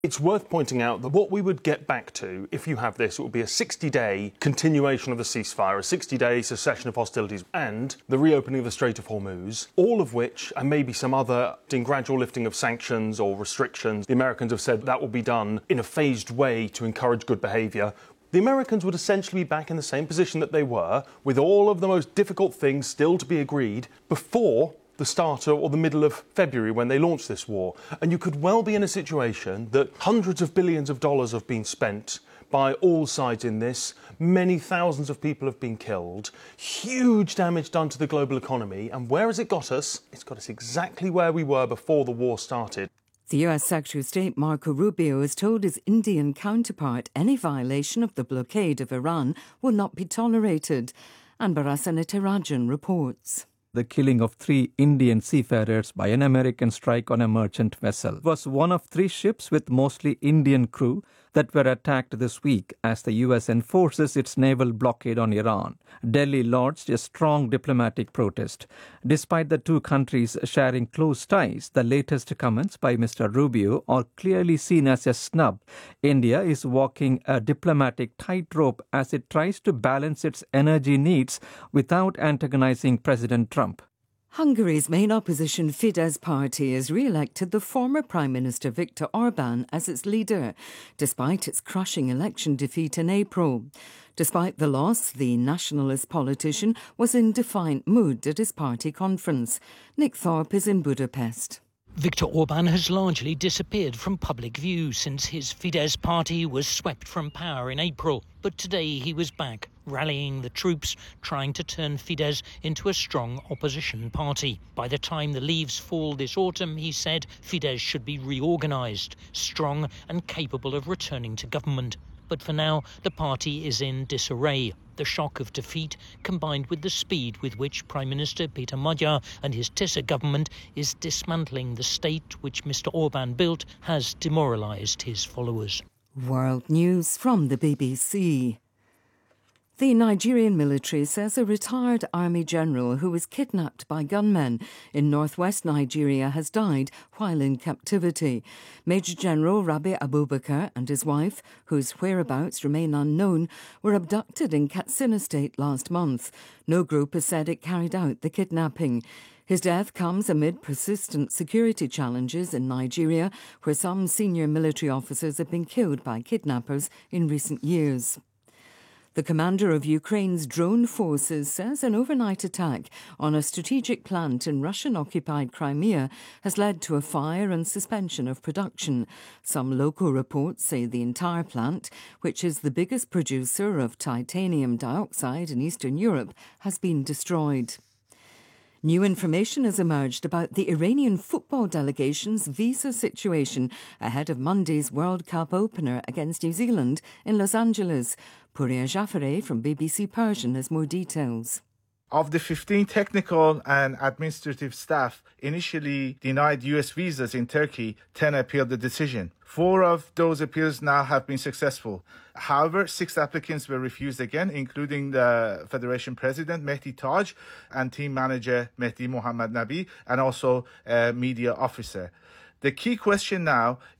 It's worth pointing out that what we would get back to, if you have this, it would be a 60-day continuation of the ceasefire, a 60-day cessation of hostilities, and the reopening of the Strait of Hormuz, all of which, and maybe some other gradual lifting of sanctions or restrictions. The Americans have said that will be done in a phased way to encourage good behaviour. The Americans would essentially be back in the same position that they were, with all of the most difficult things still to be agreed before the start or the middle of February when they launched this war. And you could well be in a situation that hundreds of billions of dollars have been spent by all sides in this. Many thousands of people have been killed. Huge damage done to the global economy. And where has it got us? It's got us exactly where we were before the war started. The US Secretary of State Marco Rubio has told his Indian counterpart any violation of the blockade of Iran will not be tolerated. And Barasana Terajan reports. The killing of 3 Indian seafarers by an American strike on a merchant vessel was one of 3 ships with mostly Indian crew that were attacked this week as the US enforces its naval blockade on Iran. Delhi lodged a strong diplomatic protest. Despite the 2 countries sharing close ties, the latest comments by Mr. Rubio are clearly seen as a snub. India is walking a diplomatic tightrope as it tries to balance its energy needs without antagonizing President Trump. Hungary's main opposition Fidesz party has re-elected the former Prime Minister Viktor Orban as its leader, despite its crushing election defeat in April. Despite the loss, the nationalist politician was in defiant mood at his party conference. Nick Thorpe is in Budapest. Viktor Orban has largely disappeared from public view since his Fidesz party was swept from power in April. But today he was back, rallying the troops, trying to turn Fidesz into a strong opposition party. By the time the leaves fall this autumn, he said, Fidesz should be reorganised, strong and capable of returning to government. But for now, the party is in disarray. The shock of defeat, combined with the speed with which Prime Minister Peter Magyar and his Tisza government is dismantling the state which Mr. Orban built, has demoralised his followers. World News from the BBC. The Nigerian military says a retired army general who was kidnapped by gunmen in northwest Nigeria has died while in captivity. Major General Rabi Abubakar and his wife, whose whereabouts remain unknown, were abducted in Katsina State last month. No group has said it carried out the kidnapping. His death comes amid persistent security challenges in Nigeria, where some senior military officers have been killed by kidnappers in recent years. The commander of Ukraine's drone forces says an overnight attack on a strategic plant in Russian-occupied Crimea has led to a fire and suspension of production. Some local reports say the entire plant, which is the biggest producer of titanium dioxide in Eastern Europe, has been destroyed. New information has emerged about the Iranian football delegation's visa situation ahead of Monday's World Cup opener against New Zealand in Los Angeles. Pouria Jafare from BBC Persian has more details. Of the 15 technical and administrative staff initially denied US visas in Turkey, 10 appealed the decision. 4 of those appeals now have been successful. However, 6 applicants were refused again, including the Federation President Mehdi Taj and team manager Mehdi Mohammad Nabi, and also a media officer. The key question now